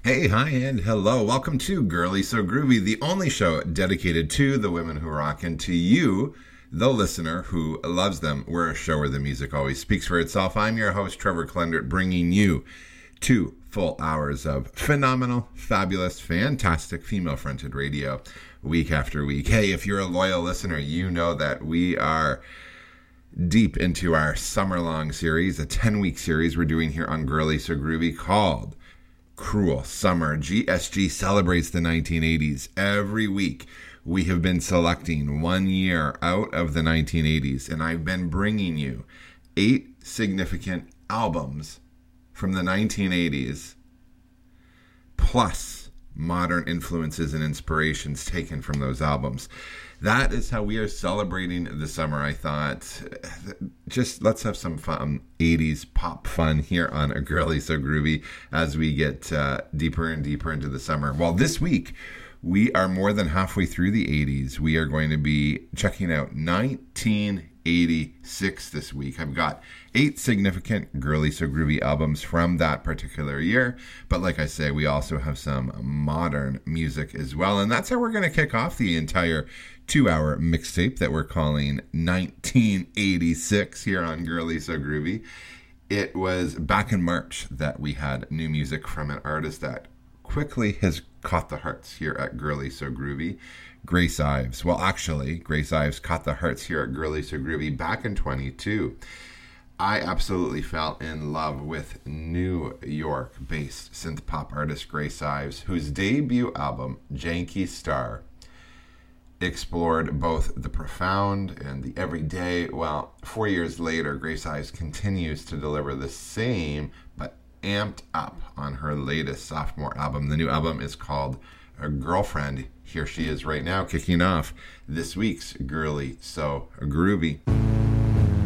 Hey, hi, and hello. Welcome to Girly So Groovy, the only show dedicated to the women who rock and to you, the listener who loves them. We're a show where the music always speaks for itself. I'm your host, Trevor Klendert, bringing you 2 full hours of phenomenal, fabulous, fantastic female-fronted radio week after week. Hey, if you're a loyal listener, you know that we are deep into our summer-long series, a 10-week series we're doing here on Girly So Groovy called Cruel Summer. GSG celebrates the 1980s. Every week we have been selecting 1 year out of the 1980s, and I've been bringing you 8 significant albums from the 1980s, plus modern influences and inspirations taken from those albums. That is how we are celebrating the summer. I thought, just let's have some fun 80s pop fun here on A Girly So Groovy as we get deeper and deeper into the summer. Well, this week, we are more than halfway through the 80s. We are going to be checking out 1986 this week. I've got 8 significant Girly So Groovy albums from that particular year. But like I say, we also have some modern music as well. And that's how we're going to kick off the entire 2-hour mixtape that we're calling 1986 here on Girly So Groovy. It was back in March that we had new music from an artist that quickly has caught the hearts here at Girly So Groovy, Grace Ives. Well, actually, Grace Ives caught the hearts here at Girly So Groovy back in 22. I absolutely fell in love with New York-based synth pop artist Grace Ives, whose debut album, Janky Star, explored both the profound and the everyday. Well, 4 years later, Grace Ives continues to deliver the same, but amped up on her latest sophomore album. The new album is called A Girlfriend. Here she is right now, kicking off this week's Girly So Groovy.